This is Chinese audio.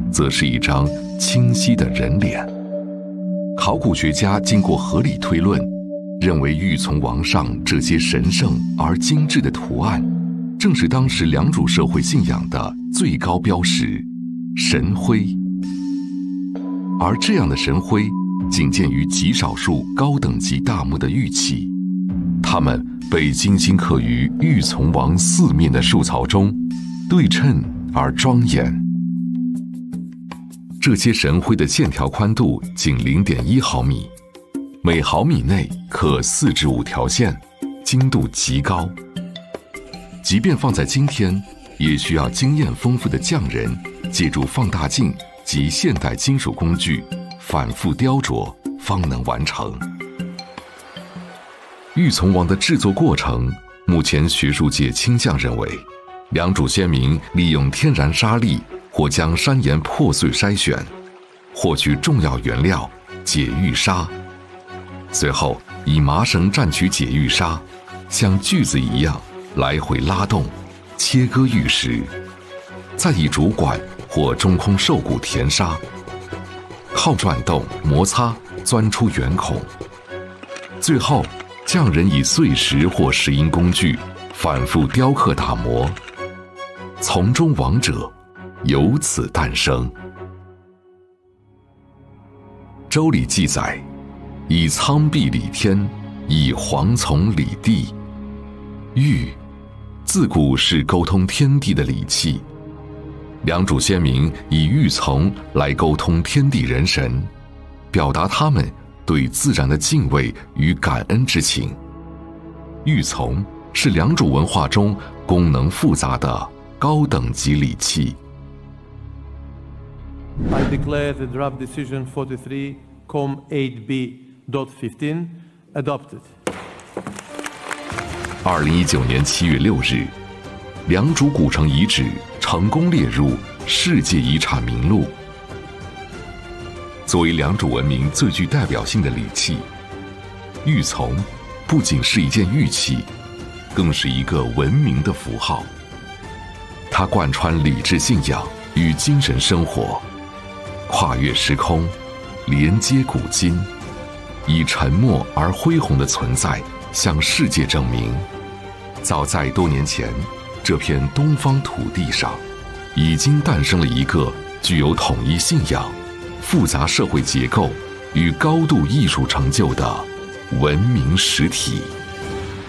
则是一张清晰的人脸。考古学家经过合理推论，认为玉琮王上这些神圣而精致的图案，正是当时良渚社会信仰的最高标识——神徽。而这样的神徽仅见于极少数高等级大墓的玉器，它们被精心刻于玉琮王四面的树槽中，对称而庄严。这些神徽的线条宽度仅 0.1 毫米，每毫米内刻4至5条线，精度极高。即便放在今天，也需要经验丰富的匠人借助放大镜及现代金属工具反复雕琢，方能完成。玉琮王的制作过程，目前学术界倾向认为，良渚先民利用天然沙粒或将山岩破碎筛选，获取重要原料解玉砂，随后以麻绳蘸取解玉砂，像锯子一样来回拉动切割玉石，再以竹管或中空兽骨填沙，靠转动摩擦钻出圆孔，最后匠人以碎石或石英工具反复雕刻打磨，从中王者由此诞生。周礼记载，以苍壁理天，以黄丛理地。玉自古是沟通天地的礼器，良渚先民以玉琮来沟通天地人神，表达他们对自然的敬畏与感恩之情。玉琮是良渚文化中功能复杂的高等级礼器。 I declare the draft decision 43-8B.15 adopted. 2019年7月6日，良渚古城遗址成功列入世界遗产名录。作为良渚文明最具代表性的礼器，玉琮不仅是一件玉器，更是一个文明的符号。它贯穿礼制信仰与精神生活，跨越时空，连接古今，以沉默而恢宏的存在向世界证明，早在多年前，这片东方土地上已经诞生了一个具有统一信仰、复杂社会结构与高度艺术成就的文明实体。